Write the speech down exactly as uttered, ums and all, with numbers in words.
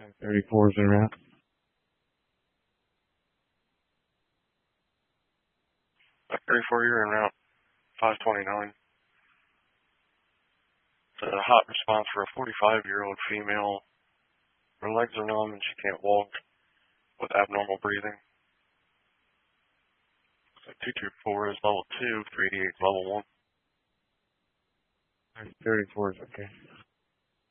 thirty-four is en route. thirty-four, you're en route. five twenty-nine. It's a hot response for a forty-five-year-old female. Her legs are numb and she can't walk with abnormal breathing. So two two four is level two, three eighty-eight is level one. thirty-four is okay.